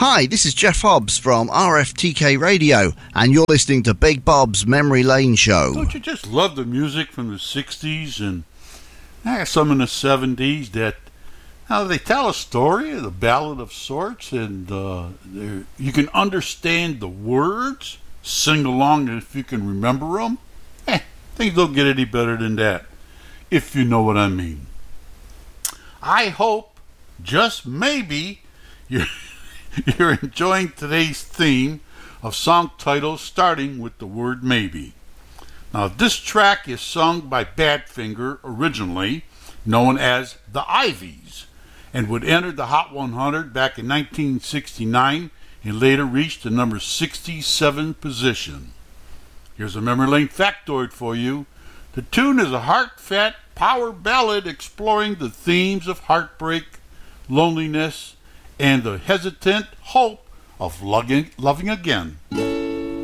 Hi, this is Jeff Hobbs from RFTK Radio, and you're listening to Big Bob's Memory Lane Show. Don't you just love the music from the 60s and some in the 70s that they tell a story, the ballad of sorts, and you can understand the words, sing along if you can remember them? Things don't get any better than that, if you know what I mean. I hope, just maybe, you're enjoying today's theme of song titles starting with the word maybe. Now, this track is sung by Badfinger, originally known as the Ivies, and would enter the Hot 100 back in 1969 and later reached the number 67 position. Here's a memory lane factoid for you. The tune is a heartfelt power ballad exploring the themes of heartbreak, loneliness, and the hesitant hope of loving again.